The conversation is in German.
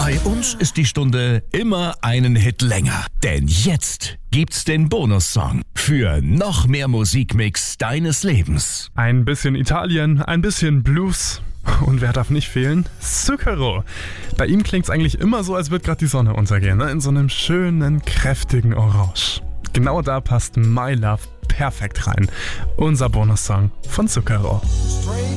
Bei uns ist die Stunde immer einen Hit länger. Denn jetzt gibt's den Bonussong für noch mehr Musikmix deines Lebens. Ein bisschen Italien, ein bisschen Blues. Und wer darf nicht fehlen? Zucchero. Bei ihm klingt's eigentlich immer so, als würde gerade die Sonne untergehen, ne? In so einem schönen, kräftigen Orange. Genau da passt My Love perfekt rein. Unser Bonussong von Zucchero.